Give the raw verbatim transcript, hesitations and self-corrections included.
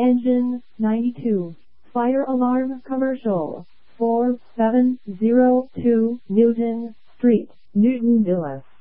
Engine ninety-two. Fire alarm commercial. four seven zero two Newton Street, Newton Villas.